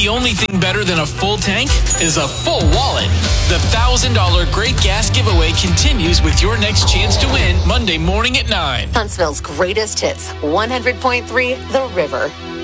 The only thing better than a full tank is a full wallet. The $1,000 Great Gas Giveaway continues with your next chance to win Monday morning at 9. Huntsville's greatest hits, 100.3 The River.